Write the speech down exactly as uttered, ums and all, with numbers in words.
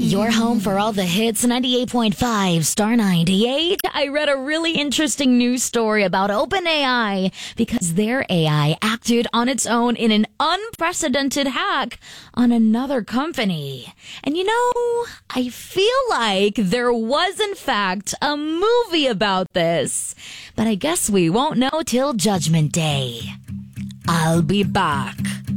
Your home for all the hits, ninety-eight point five, Star ninety-eight. I read a really interesting news story about OpenAI because their A I acted on its own in an unprecedented hack on another company. And you know, I feel like there was in fact a movie about this, but I guess we won't know till Judgment Day. I'll be back.